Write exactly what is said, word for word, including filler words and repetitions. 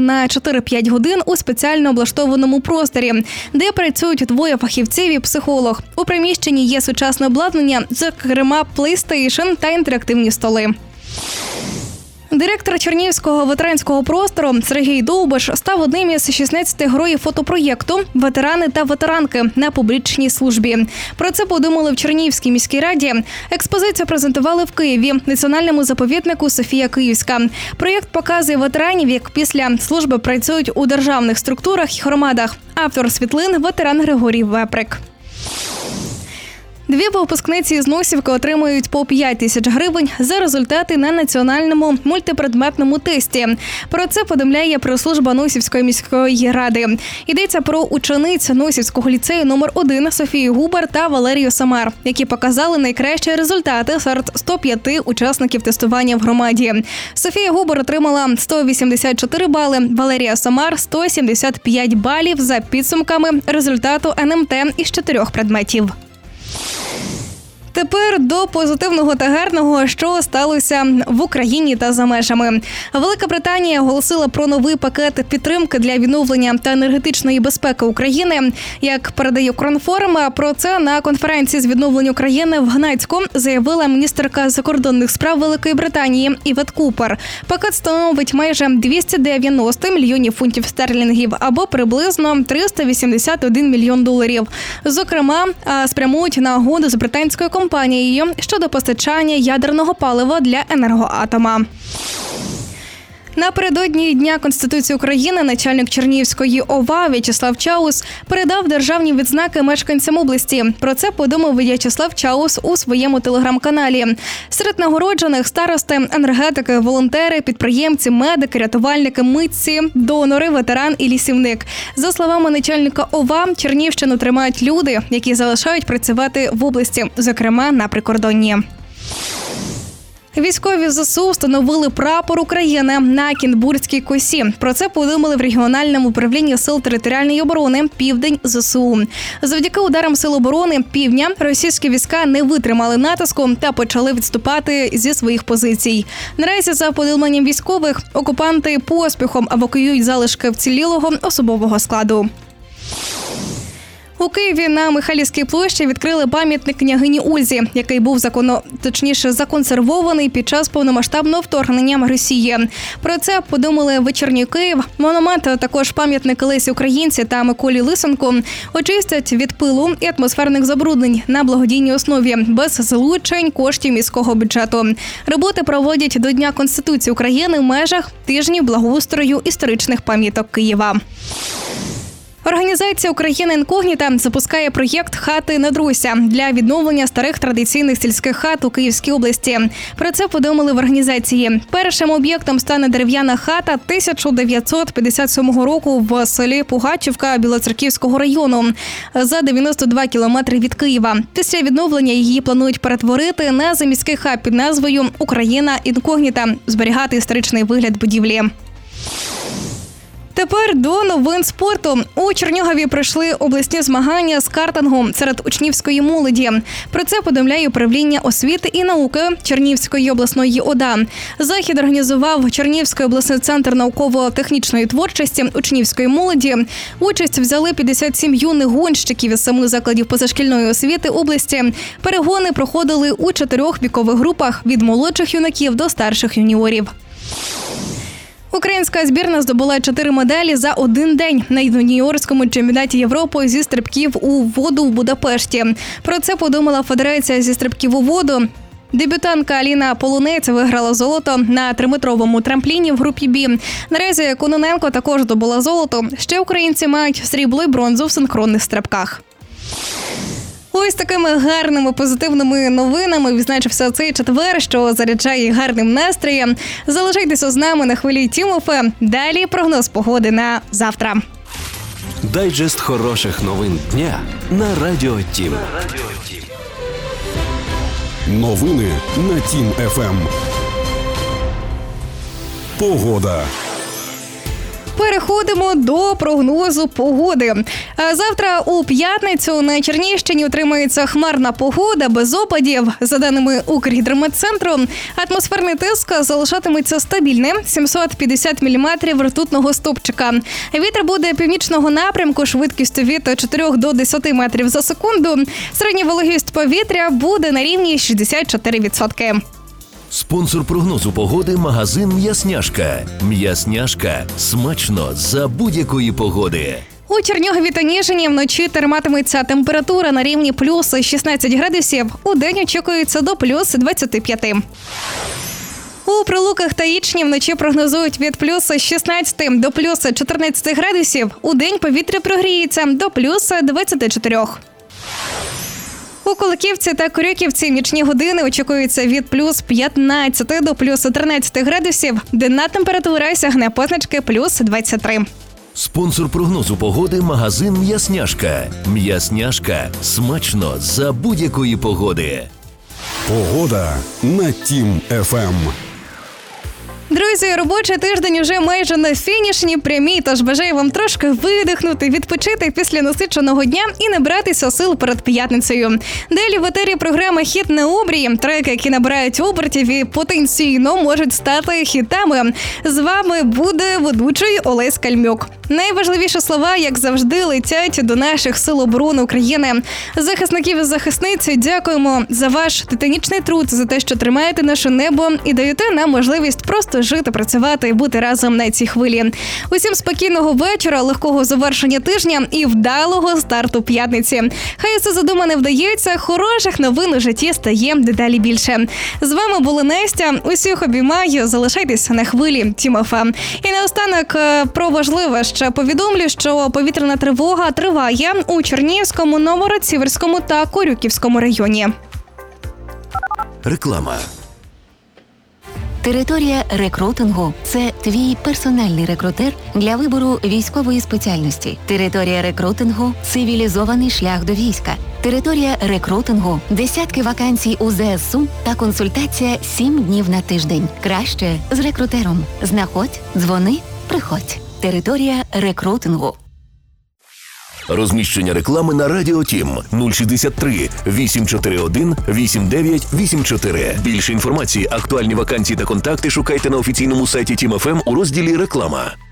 на чотири-п'ять годин у спеціально облаштованому просторі, де працюють двоє фахівців і психолог. У приміщенні є сучасне обладнання, зокрема PlayStation та інтерактивні столи. Директор Чернігівського ветеранського простору Сергій Довбиш став одним із шістнадцяти героїв фотопроєкту «Ветерани та ветеранки» на публічній службі. Про це подумали в Чернігівській міській раді. Експозицію презентували в Києві, національному заповіднику «Софія Київська». Проєкт показує ветеранів, як після служби працюють у державних структурах і громадах. Автор світлин – ветеран Григорій Веприк. Дві випускниці з Носівки отримують по п'ять тисяч гривень за результати на національному мультипредметному тесті. Про це повідомляє прес-служба Носівської міської ради. Йдеться про учениць Носівського ліцею номер один Софію Губар та Валерію Самар, які показали найкращі результати серед ста п'яти учасників тестування в громаді. Софія Губар отримала сто вісімдесят чотири бали, Валерія Самар – сто сімдесят п'ять балів за підсумками результату ен ем те із чотирьох предметів. Тепер до позитивного та гарного, що сталося в Україні та за межами. Велика Британія оголосила про новий пакет підтримки для відновлення та енергетичної безпеки України. Як передає Укрінформ, про це на конференції з відновлення України в Гнатську заявила міністерка закордонних справ Великої Британії Івет Купер. Пакет становить майже двісті дев'яносто мільйонів фунтів стерлінгів або приблизно триста вісімдесят один мільйон доларів. Зокрема, спрямують на угоду з британською компанією компанією щодо постачання ядерного палива для енергоатома. Напередодні Дня Конституції України начальник Чернігівської ОВА В'ячеслав Чаус передав державні відзнаки мешканцям області. Про це повідомив В'ячеслав Чаус у своєму телеграм-каналі. Серед нагороджених старости, енергетики, волонтери, підприємці, медики, рятувальники, митці, донори, ветеран і лісівник. За словами начальника ОВА, Чернігівщину тримають люди, які залишають працювати в області, зокрема на прикордонні. Військові зе ес у встановили прапор України на Кінбурзькій косі. Про це повідомили в регіональному управлінні Сил територіальної оборони «Південь» зе ес у. Завдяки ударам Сил оборони Півдня російські війська не витримали натиску та почали відступати зі своїх позицій. Наразі, за повідомленням військових, окупанти поспіхом евакуюють залишки вцілілого особового складу. У Києві на Михайлівській площі відкрили пам'ятник княгині Ользі, який був законо... точніше законсервований під час повномасштабного вторгнення Росії. Про це подумали «Вечірній Київ». Монумент, а також пам'ятник Лесі Українці та Миколі Лисенку очистять від пилу і атмосферних забруднень на благодійній основі, без залучень коштів міського бюджету. Роботи проводять до Дня Конституції України в межах тижнів благоустрою історичних пам'яток Києва. Організація «Україна інкогніта» запускає проєкт «Хати Недруся» для відновлення старих традиційних сільських хат у Київській області. Про це повідомили в організації. Першим об'єктом стане дерев'яна хата тисяча дев'ятсот п'ятдесят сьомого року в селі Пугачівка Білоцерківського району за дев'яносто два кілометри від Києва. Після відновлення її планують перетворити на заміський хаб під назвою «Україна інкогніта», зберігати історичний вигляд будівлі. Тепер до новин спорту. У Чернігові пройшли обласні змагання з картингу серед учнівської молоді. Про це повідомляє управління освіти і науки Чернігівської обласної ОДА. Захід організував Чернігівський обласний центр науково-технічної творчості учнівської молоді. Участь взяли п'ятдесят сім юних гонщиків із семи закладів позашкільної освіти області. Перегони проходили у чотирьох вікових групах – від молодших юнаків до старших юніорів. Українська збірна здобула чотири медалі за один день на юніорському чемпіонаті Європи зі стрибків у воду в Будапешті. Про це повідомила Федерація зі стрибків у воду. Дебютантка Аліна Полунець виграла золото на триметровому трампліні в групі «Бі». Наразі Кононенко також здобула золото. Ще українці мають срібло і бронзу в синхронних стрибках. Ось такими гарними, позитивними новинами відзначився цей четвер, що заряджає гарним настроєм. Залишайтеся з нами на хвилі Тім еф ем. Далі прогноз погоди на завтра. Дайджест хороших новин дня на Радіо Тім. Новини на Тім еф ем. Погода. Переход Переходимо до прогнозу погоди. Завтра у п'ятницю на Чернігівщині утримується хмарна погода без опадів. За даними Укргідрометцентру, атмосферний тиск залишатиметься стабільним – сімсот п'ятдесят міліметрів ртутного стовпчика. Вітер буде північного напрямку швидкістю від чотирьох до десяти метрів за секунду. Середня вологість повітря буде на рівні шістдесят чотири відсотки. Спонсор прогнозу погоди – магазин «М'ясняшка». «М'ясняшка» – смачно за будь-якої погоди. У Чернігові та Ніжині вночі триматиметься температура на рівні плюс шістнадцять градусів. У день очікується до плюс двадцяти п'яти. У Прилуках та Ічні вночі прогнозують від плюс шістнадцяти до плюс чотирнадцяти градусів. У день повітря прогріється до плюс двадцяти чотирьох. У Куликівці та Корюківці в нічні години очікується від плюс п'ятнадцяти до плюс тринадцяти градусів. Денна температура сягне позначки плюс двадцять три. Спонсор прогнозу погоди – магазин «М'ясняшка». «М'ясняшка» – смачно за будь-якої погоди. Погода на Тім еф ем. Друзі, робочий тиждень уже майже на фінішній прямій, тож бажаю вам трошки видихнути, відпочити після насиченого дня і набратися сил перед п'ятницею. Далі в етері програми «Хіт на обрії». Треки, які набирають обертів і потенційно можуть стати хітами. З вами буде ведучий Олесь Кальмюк. Найважливіші слова, як завжди, летять до наших сил оборони України. Захисників і захисниць, дякуємо за ваш титанічний труд, за те, що тримаєте наше небо і даєте нам можливість просто жити, працювати і бути разом на цій хвилі. Усім спокійного вечора, легкого завершення тижня і вдалого старту п'ятниці. Хай все задумане вдається, хороших новин у житті стає дедалі більше. З вами була Настя. Усіх обіймаю, залишайтеся на хвилі Тім еф ем. І наостанок про важливе ще повідомлю, що повітряна тривога триває у Чернігівському, Новгород-Сіверському та Корюківському районі. Реклама. Територія рекрутингу – це твій персональний рекрутер для вибору військової спеціальності. Територія рекрутингу – цивілізований шлях до війська. Територія рекрутингу – десятки вакансій у зе ес у та консультація сім днів на тиждень. Краще з рекрутером. Знаходь, дзвони, приходь. Територія рекрутингу. Розміщення реклами на Радіо Тім нуль шістдесят три вісім чотири один вісім дев'ять вісім чотири. Більше інформації, актуальні вакансії та контакти шукайте на офіційному сайті Тім еф ем у розділі «Реклама».